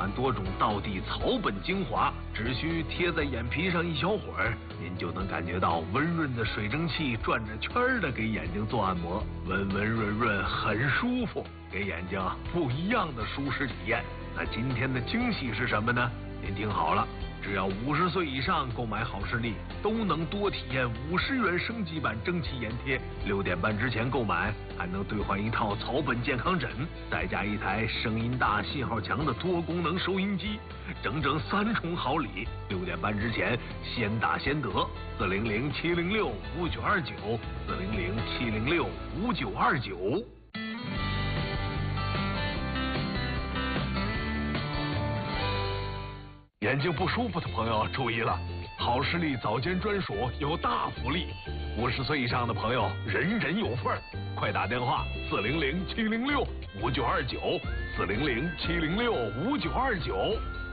款多种道地草本精华，只需贴在眼皮上一小会儿，您就能感觉到温润的水蒸气转着圈儿的给眼睛做按摩，温温润润，很舒服，给眼睛不一样的舒适体验。那今天的惊喜是什么呢？您听好了。只要50岁以上购买好视力，都能多体验50元升级版蒸汽眼贴。6点半之前购买，还能兑换一套草本健康枕，再加一台声音大、信号强的多功能收音机，整整3重好礼。6点半之前先打先得，400-706-5929，400-706-5929。眼睛不舒服的朋友注意了，好视力早间专属有大福利，50岁以上的朋友人人有份儿，快打电话400-706-5929，400-706-5929。